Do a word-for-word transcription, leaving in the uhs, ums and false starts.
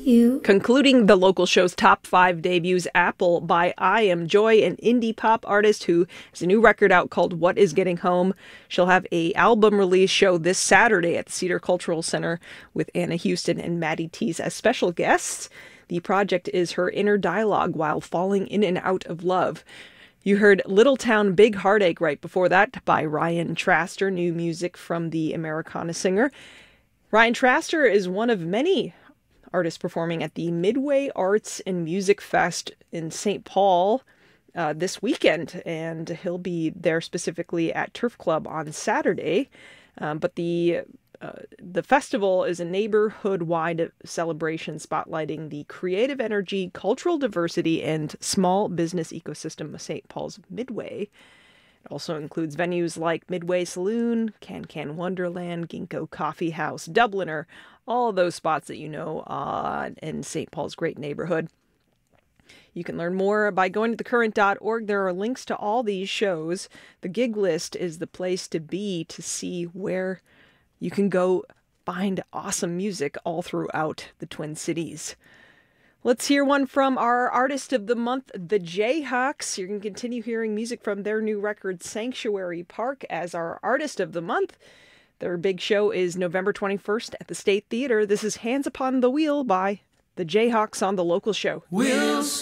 you. Concluding the local show's top five debuts, Apple by I Am Joy, an indie pop artist who has a new record out called What Is Getting Home. She'll have a album release show this Saturday at the Cedar Cultural Center with Anna Houston and Maddie Teese as special guests. The project is her inner dialogue while falling in and out of love. You heard Little Town Big Heartache right before that by Ryan Traster, new music from the Americana singer. Ryan Traster is one of many artists performing at the Midway Arts and Music Fest in Saint Paul uh, this weekend, and he'll be there specifically at Turf Club on Saturday. Um, but the uh, the festival is a neighborhood-wide celebration spotlighting the creative energy, cultural diversity, and small business ecosystem of Saint Paul's Midway. It also includes venues like Midway Saloon, Can Can Wonderland, Ginkgo Coffee House, Dubliner, all those spots that you know uh, in Saint Paul's great neighborhood. You can learn more by going to the current dot org. There are links to all these shows. The gig list is the place to be to see where you can go find awesome music all throughout the Twin Cities. Let's hear one from our Artist of the Month, the Jayhawks. You're going to continue hearing music from their new record, Sanctuary Park, as our Artist of the Month. Their big show is November twenty-first at the State Theater. This is Hands Upon the Wheel by the Jayhawks on the local show. Wheels.